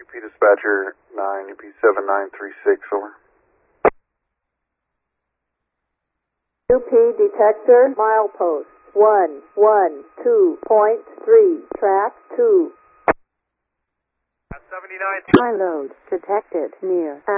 UP Dispatcher 9, UP 7936, over. UP Detector, milepost 112.3, track 2. 79. High load detected near